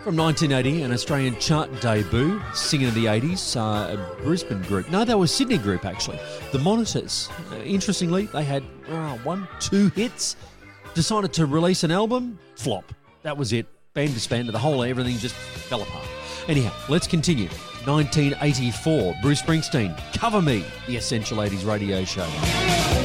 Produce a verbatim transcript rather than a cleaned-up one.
From nineteen eighty, an Australian chart debut, singing in the eighties, uh, a Brisbane group. No, they were a Sydney group, actually. The Monitors. Uh, interestingly, they had uh, one, two hits. Decided to release an album, flop. That was it. Band disbanded, the whole, everything just fell apart. Anyhow, let's continue. nineteen eighty-four, Bruce Springsteen, Cover Me, the Essential eighties radio show.